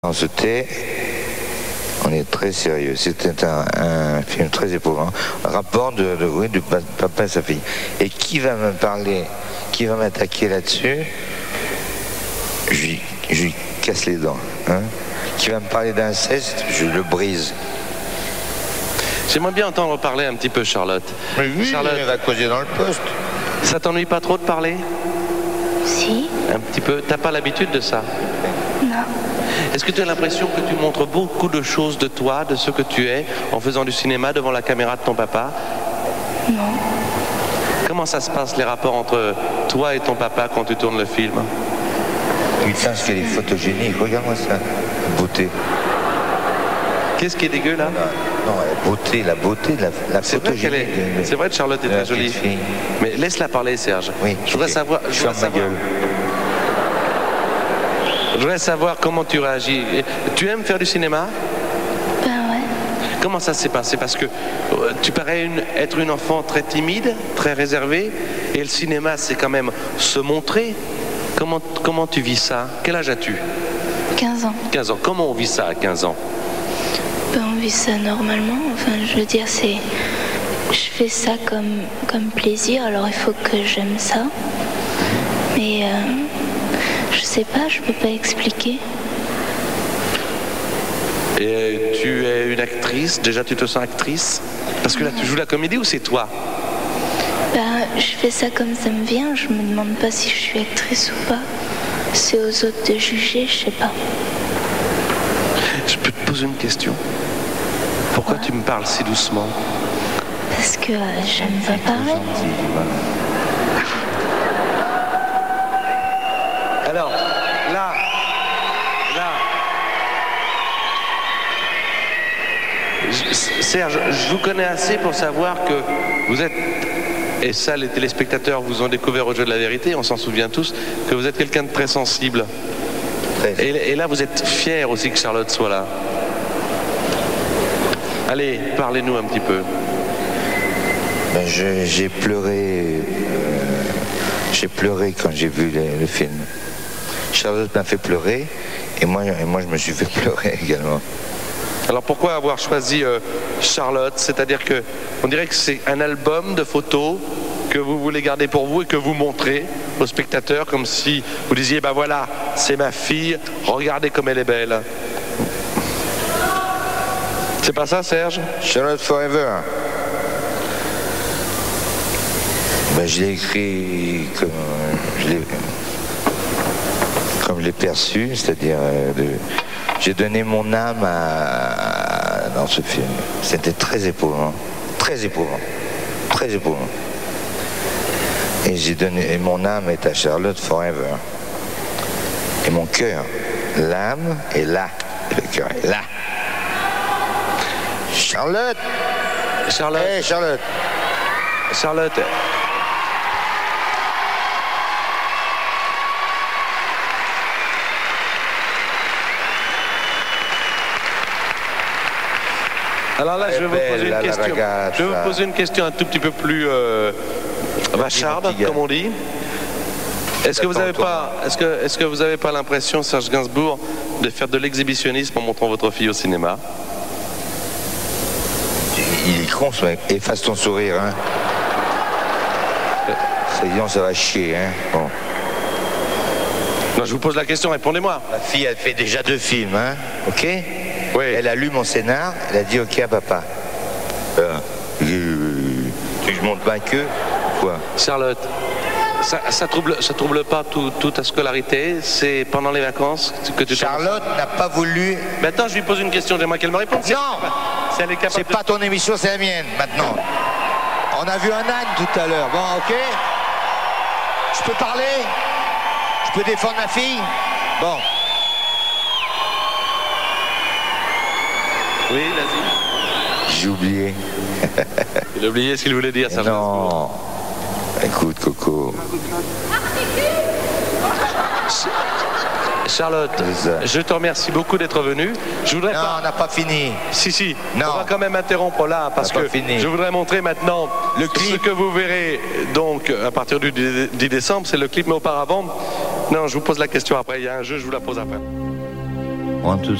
On se tait, on est très sérieux. C'était un film très éprouvant. Un rapport de papa et sa fille. Et qui va me parler, qui va m'attaquer là-dessus, je lui casse les dents. Hein. Qui va me parler d'inceste, je le brise. J'aimerais bien entendre parler un petit peu Charlotte. Mais oui, Charlotte, elle va causer dans le poste. Ça t'ennuie pas trop de parler? Si. Un petit peu. T'as pas l'habitude de ça? Non. Est-ce que tu as l'impression que tu montres beaucoup de choses de toi, de ce que tu es, en faisant du cinéma devant la caméra de ton papa? Non. Comment ça se passe, les rapports entre toi et ton papa quand tu tournes le film? Putain, ce qu'elle est photogénique, regarde-moi ça. Beauté. Qu'est-ce qui est dégueu là? Non, la beauté, la C'est vrai photogénie. c'est vrai que Charlotte est très jolie. Fille. Mais laisse-la parler, Serge. Oui, Je voudrais savoir. Je voudrais savoir comment tu réagis. Tu aimes faire du cinéma? Ben ouais. Comment ça s'est passé? Parce que tu parais être une enfant très timide, très réservée, et le cinéma, c'est quand même se montrer. Comment tu vis ça? Quel âge as-tu? 15 ans. 15 ans. Comment on vit ça à 15 ans? Ben on vit ça normalement. Enfin, je veux dire, je fais ça comme plaisir, alors il faut que j'aime ça. Mais je sais pas, je peux pas expliquer. Et tu es une actrice? Déjà, tu te sens actrice? Parce que là, tu joues la comédie ou c'est toi? Ben, je fais ça comme ça me vient. Je me demande pas si je suis actrice ou pas. C'est aux autres de juger, je sais pas. Je peux te poser une question? Pourquoi tu me parles si doucement? Parce que j'aime pas parler. Alors, là, Serge, je vous connais assez pour savoir que vous êtes, et ça les téléspectateurs vous ont découvert au jeu de la vérité, on s'en souvient tous, que vous êtes quelqu'un de très sensible. Et là, vous êtes fier aussi que Charlotte soit là. Allez, parlez-nous un petit peu. Ben, j'ai pleuré quand j'ai vu le film. Charlotte m'a fait pleurer et moi je me suis fait pleurer également. Alors pourquoi avoir choisi Charlotte? C'est-à-dire que on dirait que c'est un album de photos que vous voulez garder pour vous et que vous montrez aux spectateurs comme si vous disiez ben voilà, c'est ma fille, regardez comme elle est belle. C'est pas ça, Serge? Charlotte Forever. Ben, je l'ai écrit comme je l'ai perçu, c'est-à-dire j'ai donné mon âme dans ce film. C'était très éprouvant, très éprouvant, très éprouvant. Et mon âme est à Charlotte Forever. Et mon cœur, l'âme est là, le cœur est là. Charlotte. Hey, Charlotte. Charlotte. Alors là, je vais vous poser une question. Je vais vous poser une question un tout petit peu plus vacharde, comme on dit. Est-ce que vous n'avez pas l'impression, Serge Gainsbourg, de faire de l'exhibitionnisme en montrant votre fille au cinéma? Il est con ce mec. Efface ton sourire, hein. Ça va chier, hein. Bon. Non, je vous pose la question, répondez-moi. Ma fille, elle fait déjà 2 films, hein. Ok? Oui. Elle a lu mon scénar, elle a dit ok à papa. Tu veux que je monte ma queue? Quoi? Charlotte, ça trouble pas toute ta scolarité? C'est pendant les vacances que tu... Charlotte n'a pas voulu... Maintenant, je lui pose une question, j'aimerais qu'elle me réponde. Non! Si elle est capable c'est pas ton émission, c'est la mienne, maintenant. On a vu un âne tout à l'heure. Bon, ok? Je peux parler? Je peux défendre ma fille? Bon. Oui, vas-y. J'ai oublié. Il a oublié ce qu'il voulait dire, Serge Gainsbourg. Non. Écoute, Coco. Charlotte, je te remercie beaucoup d'être venue. Je voudrais Non, on n'a pas fini. Si. Non. On va quand même interrompre là parce que je voudrais montrer maintenant le clip. Ce que vous verrez donc à partir du 10 décembre, c'est le clip, mais auparavant, non, je vous pose la question après. Il y a un jeu, je vous la pose après. One, two,